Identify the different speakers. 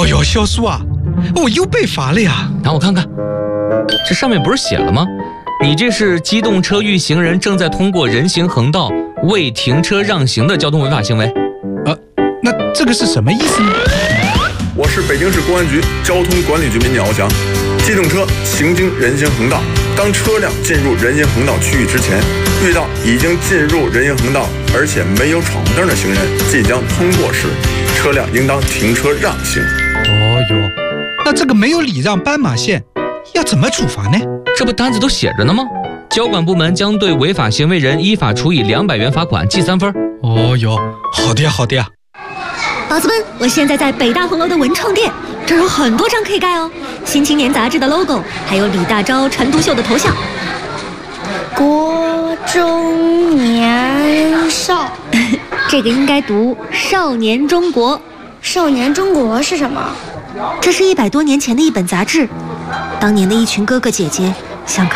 Speaker 1: 哦哟，小苏啊，我又被罚了呀！
Speaker 2: 拿我看看，这上面不是写了吗？你这是机动车遇行人正在通过人行横道未停车让行的交通违法行为。
Speaker 1: 那这个是什么意思呢？
Speaker 3: 我是北京市公安局交通管理局民警敖翔。机动车行经人行横道，当车辆进入人行横道区域之前，遇到已经进入人行横道而且没有闯红灯的行人即将通过时，车辆应当停车让行。
Speaker 1: 哦哟，那这个没有礼让斑马线，要怎么处罚呢？
Speaker 2: 这不单子都写着呢吗？交管部门将对违法行为人依法处以200元罚款，记3分。
Speaker 1: 哦哟，好的呀，好的呀。
Speaker 4: 宝子们，我现在在北大红楼的文创店，这儿有很多张可以盖哦。新青年杂志的 logo， 还有李大钊、陈独秀的头像。
Speaker 5: 国中年少，
Speaker 4: 这个应该读少年中国。
Speaker 5: 少年中国是什么？
Speaker 4: 这是100多年前的一本杂志，当年的一群哥哥姐姐想